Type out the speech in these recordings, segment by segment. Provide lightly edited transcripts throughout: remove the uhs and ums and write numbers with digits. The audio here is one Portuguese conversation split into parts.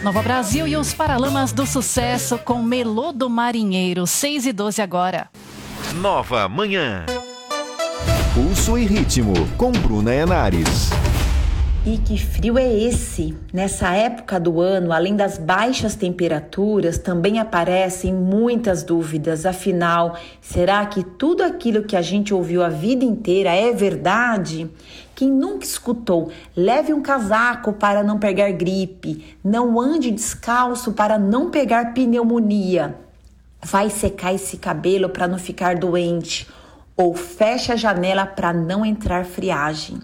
Nova Brasil e os Paralamas do Sucesso com Melô do Marinheiro, 6h12 agora. Nova Manhã. Pulso e ritmo, com Bruna Henares. E que frio é esse? Nessa época do ano, além das baixas temperaturas, também aparecem muitas dúvidas. Afinal, será que tudo aquilo que a gente ouviu a vida inteira é verdade? Quem nunca escutou, leve um casaco para não pegar gripe, não ande descalço para não pegar pneumonia, vai secar esse cabelo para não ficar doente, ou feche a janela para não entrar friagem.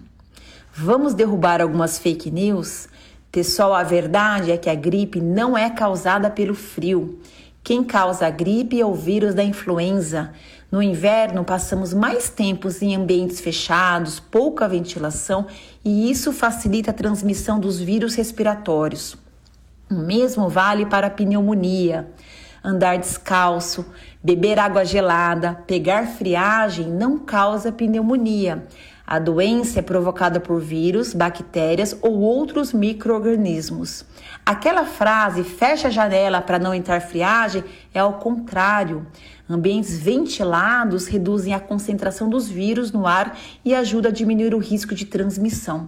Vamos derrubar algumas fake news? Pessoal, a verdade é que a gripe não é causada pelo frio. Quem causa a gripe é o vírus da influenza. No inverno, passamos mais tempos em ambientes fechados, pouca ventilação, e isso facilita a transmissão dos vírus respiratórios. O mesmo vale para a pneumonia. Andar descalço, beber água gelada, pegar friagem não causa pneumonia. A doença é provocada por vírus, bactérias ou outros micro-organismos. Aquela frase, fecha a janela para não entrar friagem, é ao contrário. Ambientes ventilados reduzem a concentração dos vírus no ar e ajudam a diminuir o risco de transmissão.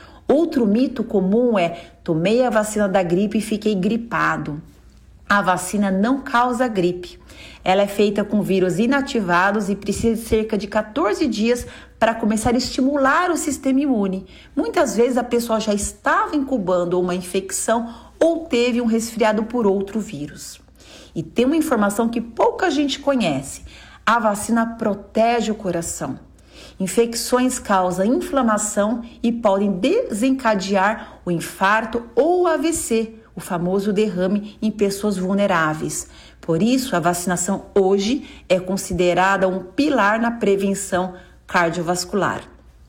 Outro mito comum é: tomei a vacina da gripe e fiquei gripado. A vacina não causa gripe. Ela é feita com vírus inativados e precisa de cerca de 14 dias para começar a estimular o sistema imune. Muitas vezes a pessoa já estava incubando uma infecção ou teve um resfriado por outro vírus. E tem uma informação que pouca gente conhece: a vacina protege o coração. Infecções causam inflamação e podem desencadear o infarto ou o AVC, o famoso derrame, em pessoas vulneráveis. Por isso, a vacinação hoje é considerada um pilar na prevenção cardiovascular.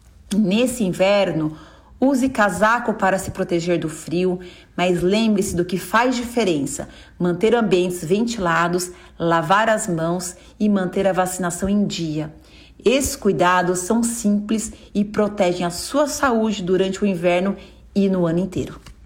Nesse inverno, use casaco para se proteger do frio, mas lembre-se do que faz diferença: manter ambientes ventilados, lavar as mãos e manter a vacinação em dia. Esses cuidados são simples e protegem a sua saúde durante o inverno e no ano inteiro.